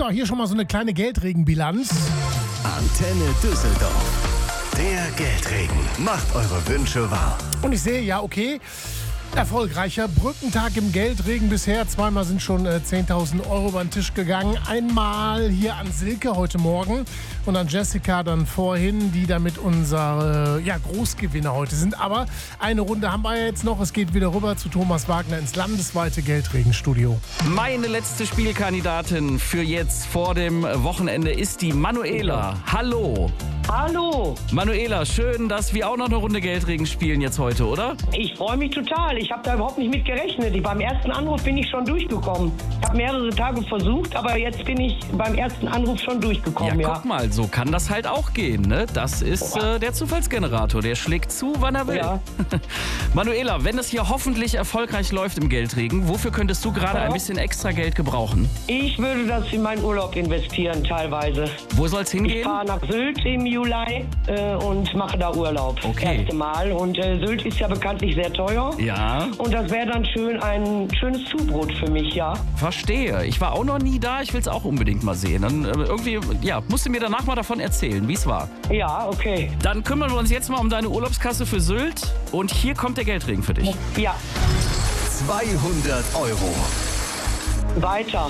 So, hier schon mal so eine kleine Geldregenbilanz. Antenne Düsseldorf. Der Geldregen macht eure Wünsche wahr. Und ich sehe, ja, okay, erfolgreicher Brückentag im Geldregen bisher. Zweimal sind schon 10.000 Euro über den Tisch gegangen. Einmal hier an Silke heute Morgen und an Jessica dann vorhin, die damit unsere Großgewinner heute sind. Aber eine Runde haben wir jetzt noch. Es geht wieder rüber zu Thomas Wagner ins landesweite Geldregenstudio. Meine letzte Spielkandidatin für jetzt vor dem Wochenende ist die Manuela. Hallo. Hallo, Manuela, schön, dass wir auch noch eine Runde Geldregen spielen jetzt heute, oder? ich freue mich total. Ich habe da überhaupt nicht mit gerechnet. Beim ersten Anruf bin ich schon durchgekommen. Ich habe mehrere Tage versucht, aber jetzt bin ich beim ersten Anruf schon durchgekommen. Ja, Guck mal, so kann das halt auch gehen, ne? Das ist der Zufallsgenerator, der schlägt zu, wann er will. Ja. Manuela, wenn es hier hoffentlich erfolgreich läuft im Geldregen, wofür könntest du gerade ein bisschen extra Geld gebrauchen? Ich würde das in meinen Urlaub investieren, teilweise. Wo soll's Ich hingehen? fahre nach Sylt im Juli und mache da Urlaub. Okay. Erste Mal. Und Sylt ist ja bekanntlich sehr teuer. Ja, Und das wäre dann schön ein schönes Zubrot für mich, ja. verstehe. Ich war auch noch nie da, ich will es auch unbedingt mal sehen. Dann irgendwie, musst du mir danach mal davon erzählen, wie es war. Ja, okay. Dann kümmern wir uns jetzt mal um deine Urlaubskasse für Sylt und hier kommt der Geldregen für dich. Ja, 200 Euro. weiter.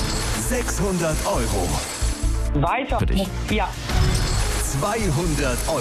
600 Euro. Weiter. Für dich. Ja. 200 Euro.